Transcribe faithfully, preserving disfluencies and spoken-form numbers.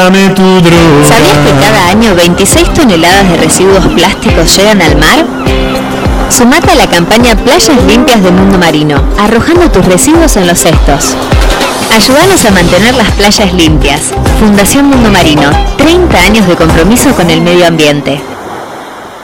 ¿Sabías que cada año veintiséis toneladas de residuos plásticos llegan al mar? Sumate a la campaña Playas Limpias de Mundo Marino, arrojando tus residuos en los cestos. Ayúdanos a mantener las playas limpias. Fundación Mundo Marino, treinta años de compromiso con el medio ambiente.